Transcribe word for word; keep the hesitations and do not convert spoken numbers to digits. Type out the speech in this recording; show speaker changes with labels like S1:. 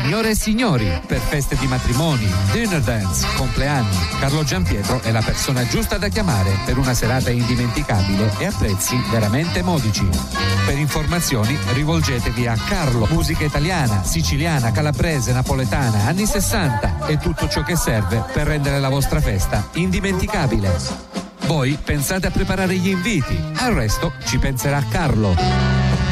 S1: Signore e signori, per feste di matrimoni, dinner dance, compleanni, Carlo Giampietro è la persona giusta da chiamare per una serata indimenticabile e a prezzi veramente modici. Per informazioni rivolgetevi a Carlo. Musica italiana, siciliana, calabrese, napoletana, anni sessanta e tutto ciò che serve per rendere la vostra festa indimenticabile. Voi pensate a preparare gli inviti, al resto ci penserà Carlo.